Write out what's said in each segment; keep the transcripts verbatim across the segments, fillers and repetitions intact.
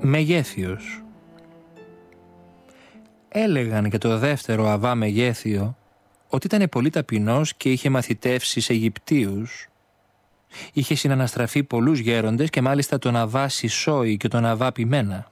Μεγέθιος. Έλεγαν για το δεύτερο Αββά Μεγέθιο ότι ήταν πολύ ταπεινός και είχε μαθητεύσει Αιγυπτίους. Είχε συναναστραφεί πολλούς γέροντες και μάλιστα τον Αββά Σισόη και τον Αββά Πιμένα.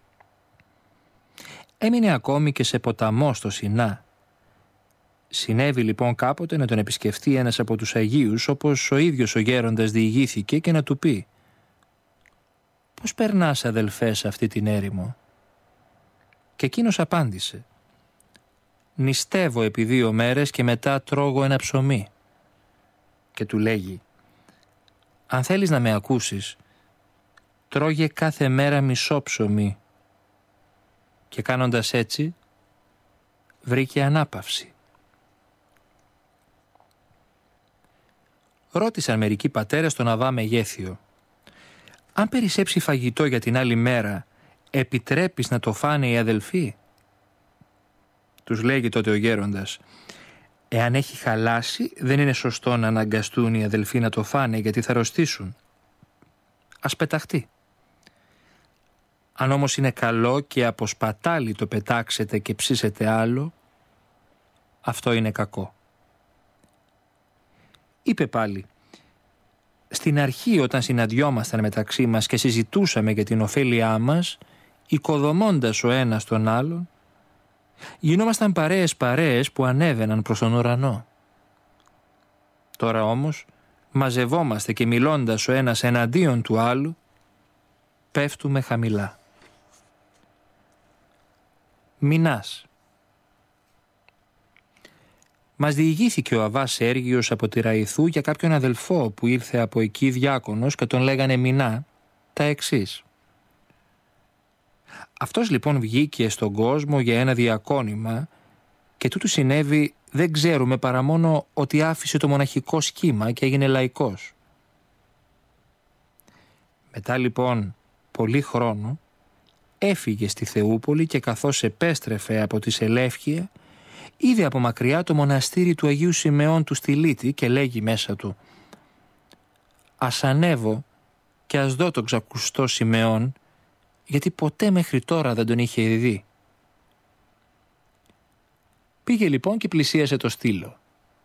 Έμεινε ακόμη και σε ποταμό στο Σινά. Συνέβη λοιπόν κάποτε να τον επισκεφτεί ένας από τους Αγίους, όπως ο ίδιος ο γέροντας διηγήθηκε, και να του πει: «Πώς περνάς, αδελφέ, σε αυτή την έρημο?» Και εκείνος απάντησε: «Νηστεύω επί δύο μέρες και μετά τρώγω ένα ψωμί». Και του λέγει: «Αν θέλεις να με ακούσεις, τρώγε κάθε μέρα μισό ψωμί». Και κάνοντας έτσι, βρήκε ανάπαυση. Ρώτησαν μερικοί πατέρες τον Αββά Μεγέθιο: «Αν περισσέψει φαγητό για την άλλη μέρα, επιτρέπεις να το φάνε οι αδελφοί?» Τους λέγει τότε ο γέροντας: «Εάν έχει χαλάσει, δεν είναι σωστό να αναγκαστούν οι αδελφοί να το φάνε, γιατί θα αρρωστήσουν. Ας πεταχτεί. Αν όμως είναι καλό και από σπατάλη το πετάξετε και ψήσετε άλλο, αυτό είναι κακό». Είπε πάλι: «Στην αρχή, όταν συναντιόμασταν μεταξύ μας και συζητούσαμε για την ωφέλειά μας, οικοδομώντας ο ένας τον άλλον, γινόμασταν παρέες παρέες που ανέβαιναν προς τον ουρανό. Τώρα όμως μαζευόμαστε και μιλώντας ο ένας εναντίον του άλλου, πέφτουμε χαμηλά». Μινάς. Μας διηγήθηκε ο Αββάς Σέργιος από τη Ραϊθού για κάποιον αδελφό που ήρθε από εκεί διάκονος και τον λέγανε Μινά τα εξής. Αυτός λοιπόν βγήκε στον κόσμο για ένα διακόνημα και τούτου συνέβη, δεν ξέρουμε παρά μόνο ότι άφησε το μοναχικό σχήμα και έγινε λαϊκός. Μετά λοιπόν πολύ χρόνο έφυγε στη Θεούπολη και καθώς επέστρεφε από τη Σελεύκεια, είδε από μακριά το μοναστήρι του Αγίου Σιμεών του Στυλίτη και λέγει μέσα του: «Ας ανέβω και ας δω τον ξακουστό Σιμεών, γιατί ποτέ μέχρι τώρα δεν τον είχε δει». Πήγε λοιπόν και πλησίασε το στήλο.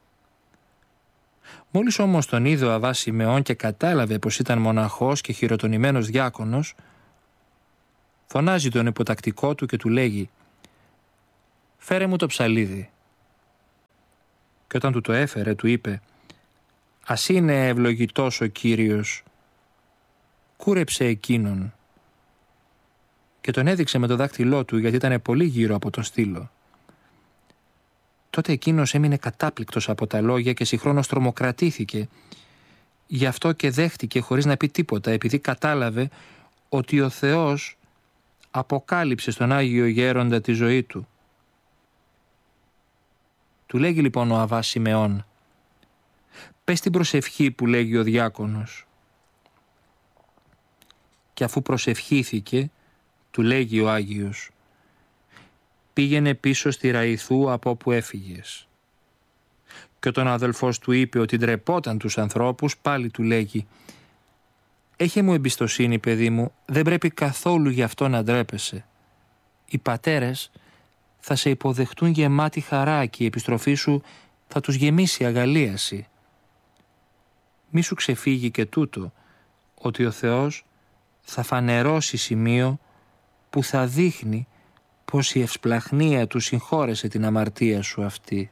Μόλις όμως τον είδε ο Αββάς Σιμεών και κατάλαβε πως ήταν μοναχός και χειροτονημένος διάκονος, φωνάζει τον υποτακτικό του και του λέγει: «Φέρε μου το ψαλίδι». Και όταν του το έφερε, του είπε: «Ας είναι ευλογητός ο Κύριος, κούρεψε εκείνον». Και τον έδειξε με το δάχτυλό του, γιατί ήταν πολύ γύρω από το στήλο. Τότε εκείνος έμεινε κατάπληκτος από τα λόγια και συγχρόνως τρομοκρατήθηκε. Γι' αυτό και δέχτηκε χωρίς να πει τίποτα, επειδή κατάλαβε ότι ο Θεός αποκάλυψε στον Άγιο Γέροντα τη ζωή του. Του λέγει λοιπόν ο Αββάς Σιμεών: «Πες την προσευχή που λέγει ο διάκονος». Και αφού προσευχήθηκε, του λέγει ο Άγιος: «Πήγαινε πίσω στη Ραϊθού από όπου έφυγες». Και όταν ο αδελφός του είπε ότι ντρεπόταν τους ανθρώπους, πάλι του λέγει: «Έχε μου εμπιστοσύνη, παιδί μου, δεν πρέπει καθόλου γι' αυτό να ντρέπεσαι. Οι πατέρες θα σε υποδεχτούν γεμάτη χαρά και η επιστροφή σου θα τους γεμίσει αγαλίαση. Μη σου ξεφύγει και τούτο, ότι ο Θεός θα φανερώσει σημείο που θα δείχνει πως η ευσπλαχνία του συγχώρεσε την αμαρτία σου αυτή».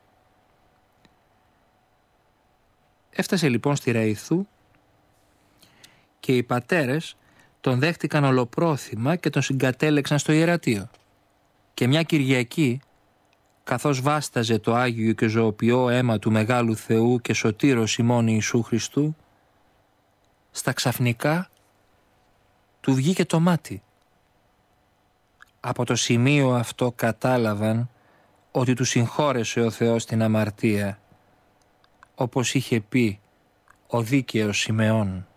Έφτασε λοιπόν στη Ραϊθού και οι πατέρες τον δέχτηκαν ολοπρόθυμα και τον συγκατέλεξαν στο ιερατείο. Και μια Κυριακή, καθώς βάσταζε το Άγιο και ζωοποιό αίμα του Μεγάλου Θεού και Σωτήρος ημών Ιησού Χριστού, στα ξαφνικά του βγήκε το μάτι. Από το σημείο αυτό κατάλαβαν ότι του συγχώρεσε ο Θεός την αμαρτία, όπως είχε πει ο δίκαιος Σιμεών.